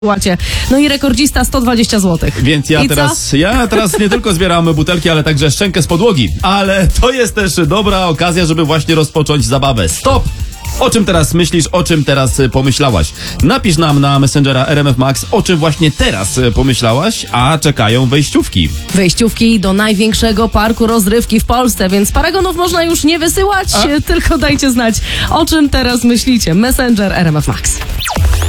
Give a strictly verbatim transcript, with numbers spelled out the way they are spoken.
Łacie. No i rekordzista sto dwadzieścia złotych. Więc ja I teraz, co? ja teraz nie tylko zbieram butelki, ale także szczękę z podłogi. Ale to jest też dobra okazja, żeby właśnie rozpocząć zabawę. Stop! O czym teraz myślisz, o czym teraz y, pomyślałaś? Napisz nam na Messengera R M F Max, o czym właśnie teraz y, pomyślałaś, a czekają wejściówki. Wejściówki do największego parku rozrywki w Polsce, więc paragonów można już nie wysyłać, A? tylko dajcie znać, o czym teraz myślicie. Messenger R M F Max.